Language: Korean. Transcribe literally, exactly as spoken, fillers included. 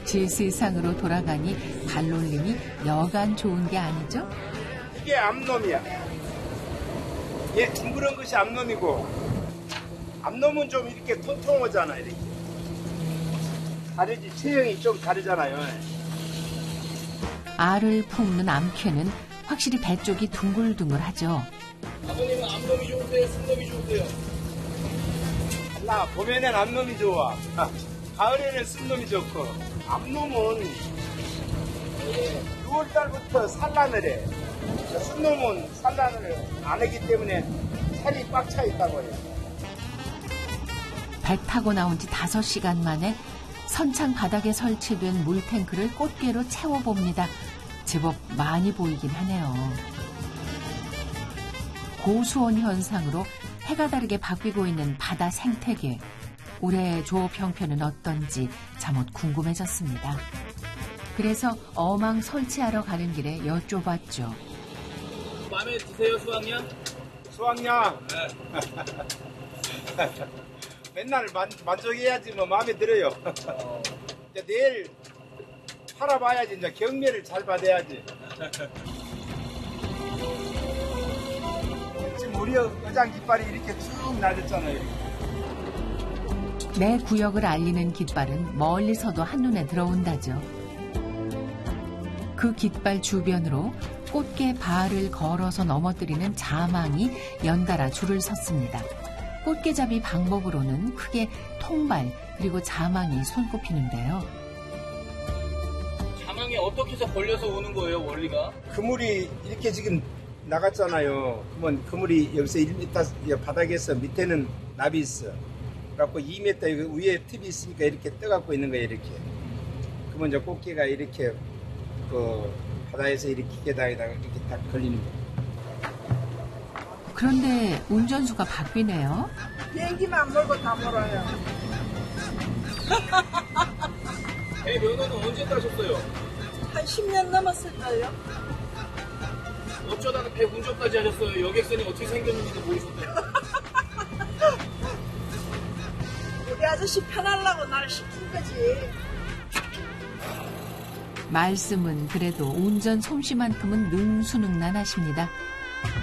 제 세상으로 돌아가니 발놀림이 여간 좋은 게 아니죠? 이게 암놈이야. 얘 둥그런 것이 암놈이고, 암놈은 좀 이렇게 통통하잖아, 이렇게. 다르지, 체형이 좀 다르잖아요. 알을 품는 암캐는 확실히 배 쪽이 둥글둥글하죠. 아버님은 암놈이 좋으세요? 순놈이 좋으세요? 나 봄에는 암놈이 좋아. 가을에는 순놈이 좋고. 암놈은 유월 달부터 산란을 해. 순놈은 산란을 안 하기 때문에 살이 꽉 차 있다고 해요. 배 타고 나온 지 다섯 시간 만에 선창 바닥에 설치된 물탱크를 꽃게로 채워봅니다. 제법 많이 보이긴 하네요. 고수온 현상으로 해가 다르게 바뀌고 있는 바다 생태계. 올해 조업 형편은 어떤지 잠옷 궁금해졌습니다. 그래서 어망 설치하러 가는 길에 여쭤봤죠. 마음에 드세요, 수확량? 수확량? 네. 맨날 만, 만족해야지 뭐 마음에 들어요. 어. 이제 내일 팔아봐야지. 이제 경매를 잘 받아야지. 지금 우리 어장 깃발이 이렇게 쭉 나졌잖아요. 내 구역을 알리는 깃발은 멀리서도 한눈에 들어온다죠. 그 깃발 주변으로 꽃게 발을 걸어서 넘어뜨리는 자망이 연달아 줄을 섰습니다. 꽃게잡이 방법으로는 크게 통발 그리고 자망이 손꼽히는데요. 자망이 어떻게 해서 걸려서 오는 거예요, 원리가? 그물이 이렇게 지금 나갔잖아요. 그러면 그물이 여기서 일 미터 바닥에서 밑에는 납이 있어. 그래갖고 이 미터 위에 팁이 있으니까 이렇게 떠갖고 있는 거예요, 이렇게. 그러면 이제 꽃게가 이렇게 그 바다에서 이렇게 기계다에다가 이렇게 딱 걸리는 거예요. 그런데 운전수가 바뀌네요. 비행기만 몰고 다 몰아요. 배 면허는 언제 따셨어요? 한 십 년 넘었을걸요? 어쩌다가 배 운전까지 하셨어요? 여객선이 어떻게 생겼는지도 모르셨어요? 우리 아저씨 편하려고 날 시킨 거지. 말씀은 그래도 운전 솜씨만큼은 능수능란하십니다.